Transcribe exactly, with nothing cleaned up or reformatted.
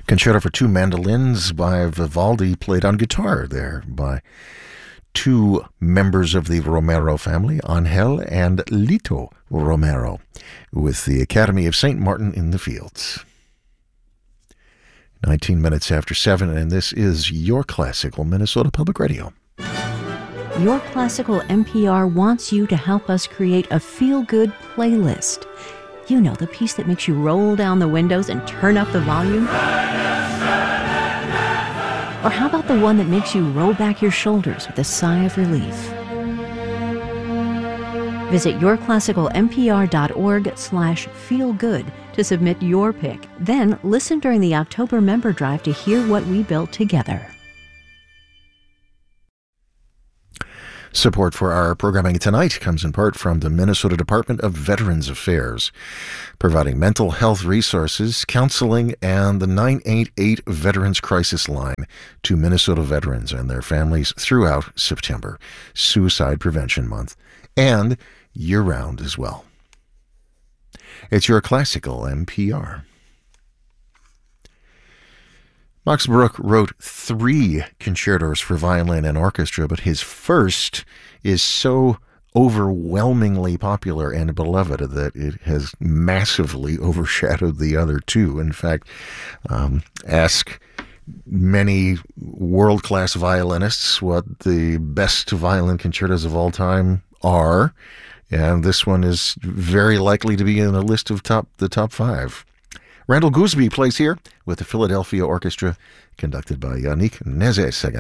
Concerto for Two Mandolins by Vivaldi, played on guitar there by two members of the Romero family, Angel and Lito Romero, with the Academy of Saint Martin in the Fields. nineteen minutes after seven, and this is Your Classical Minnesota Public Radio. Your Classical N P R wants you to help us create a feel-good playlist. You know, the piece that makes you roll down the windows and turn up the volume? Or how about the one that makes you roll back your shoulders with a sigh of relief? Visit yourclassicalnpr.org slash feelgood to submit your pick. Then listen during the October member drive to hear what we built together. Support for our programming tonight comes in part from the Minnesota Department of Veterans Affairs, providing mental health resources, counseling, and the nine eight eight Veterans Crisis Line to Minnesota veterans and their families throughout September, Suicide Prevention Month, and year-round as well. It's Your Classical N P R. Max Bruch wrote three concertos for violin and orchestra, but his first is so overwhelmingly popular and beloved that it has massively overshadowed the other two. In fact, um, ask many world-class violinists what the best violin concertos of all time are, and this one is very likely to be in a list of top the top five. Randall Gooseby plays here with the Philadelphia Orchestra, conducted by Yannick Nézet-Séguin.